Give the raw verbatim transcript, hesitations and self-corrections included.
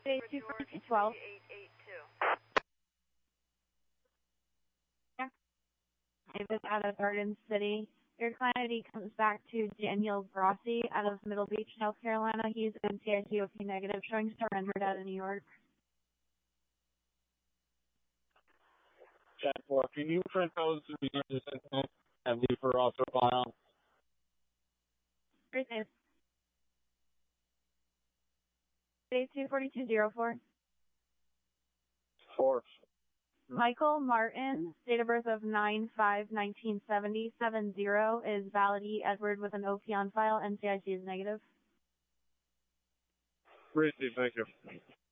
Day two forty-two twelve. Yeah. Davis out of Garden City. Your client I D comes back to Daniel Grossi out of Middle Beach, South Carolina. He's N C I C O P negative, showing surrendered out of New York. Chat four, can you print those to me and leave for also file? Great news. Day two forty-two zero four. Four. Michael Martin, date of birth of nine five nineteen seventy, seven zero, is valid E. Edward with an O P on file. N C I C is negative. Great, thank you.